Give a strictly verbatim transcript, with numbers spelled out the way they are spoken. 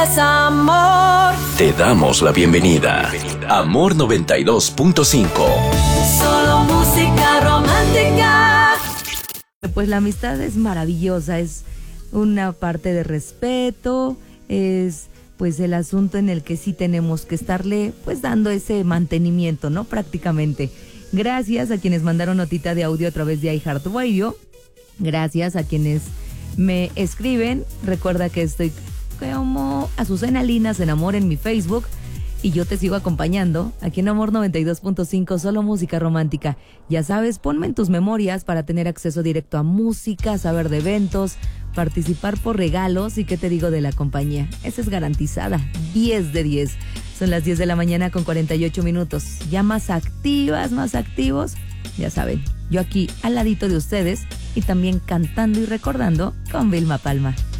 Es amor. Te damos la bienvenida. Amor noventa y dos punto cinco. Solo música romántica. Pues la amistad es maravillosa, es una parte de respeto, es pues el asunto en el que sí tenemos que estarle pues dando ese mantenimiento, ¿no? Prácticamente. Gracias a quienes mandaron notita de audio a través de iHeartRadio. Gracias a quienes me escriben. Recuerda que estoy como Azucena Linas en Amor en mi Facebook. Y yo te sigo acompañando aquí en Amor noventa y dos punto cinco, solo música romántica. Ya sabes, ponme en tus memorias para tener acceso directo a música, saber de eventos, participar por regalos y qué te digo de la compañía. Esa es garantizada, diez de diez. Son las diez de la mañana con cuarenta y ocho minutos. Ya más activas, más activos. Ya saben, yo aquí al ladito de ustedes y también cantando y recordando con Vilma Palma.